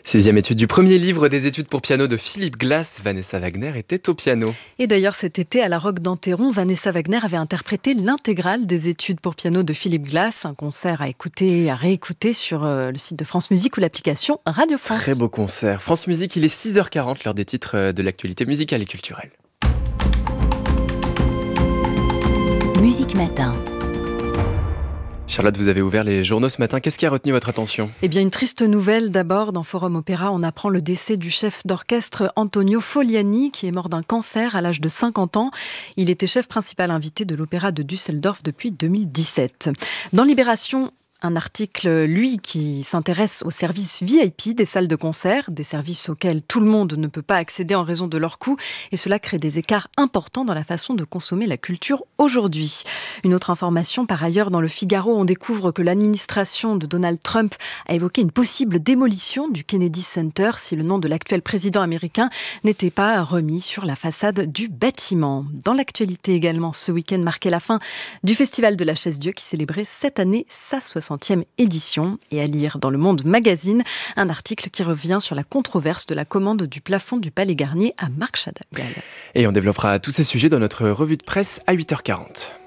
Sixième étude du premier livre des études pour piano de Philippe Glass, Vanessa Wagner était au piano. Et d'ailleurs cet été à la Roque d'Enterron, Vanessa Wagner avait interprété l'intégrale des études pour piano de Philippe Glass, un concert à écouter et à réécouter sur le site de France Musique ou l'application Radio France. Très beau concert. France Musique, il est 6h40, l'heure des titres de l'actualité musicale et culturelle. Musique Matin. Charlotte, vous avez ouvert les journaux ce matin. Qu'est-ce qui a retenu votre attention ? Eh bien, une triste nouvelle d'abord. Dans Forum Opéra, on apprend le décès du chef d'orchestre Antonio Fogliani, qui est mort d'un cancer à l'âge de 50 ans. Il était chef principal invité de l'Opéra de Düsseldorf depuis 2017. Dans Libération, un article, lui, qui s'intéresse aux services VIP des salles de concert, des services auxquels tout le monde ne peut pas accéder en raison de leur coût, et cela crée des écarts importants dans la façon de consommer la culture aujourd'hui. Une autre information, par ailleurs, dans le Figaro, on découvre que l'administration de Donald Trump a évoqué une possible démolition du Kennedy Center si le nom de l'actuel président américain n'était pas remis sur la façade du bâtiment. Dans l'actualité également, ce week-end marquait la fin du Festival de la Chaise-Dieu qui célébrait cette année sa 60e édition, et à lire dans Le Monde Magazine, un article qui revient sur la controverse de la commande du plafond du Palais Garnier à Marc Chagall. Et on développera tous ces sujets dans notre revue de presse à 8h40.